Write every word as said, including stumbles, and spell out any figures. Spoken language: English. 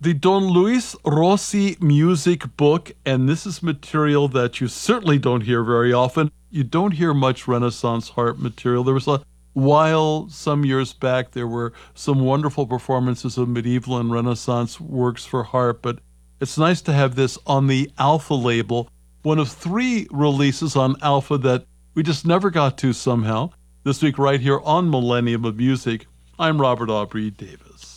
the Don Luis Rossi music book, and this is material that you certainly don't hear very often. You don't hear much Renaissance harp material. There was a while, some years back, there were some wonderful performances of medieval and Renaissance works for harp, but it's nice to have this on the Alpha label, one of three releases on Alpha that we just never got to somehow. This week right here on Millennium of Music, I'm Robert Aubrey Davis.